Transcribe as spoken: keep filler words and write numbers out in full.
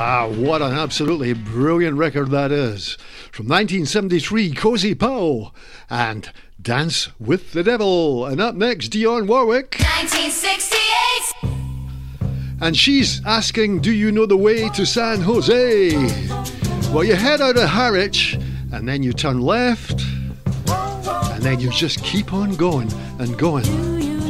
Ah, what an absolutely brilliant record that is. From nineteen seventy-three, Cozy Powell and Dance with the Devil. And up next, Dionne Warwick. nineteen sixty-eight. And she's asking, do you know the way to San Jose? Well, you head out of Harwich and then you turn left and then you just keep on going and going.